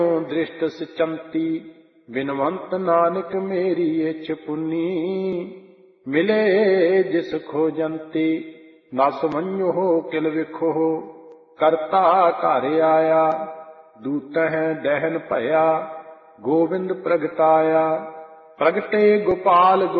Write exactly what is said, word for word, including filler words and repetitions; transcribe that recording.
दृष्ट सिचंती बिनवंत नानक मेरी इछ पुनी मिले जिस खोजंती नस मंजो हो किल विखो करता घर आया दूतह दहन भया गोविंद प्रगटाया प्रगटे गोपाल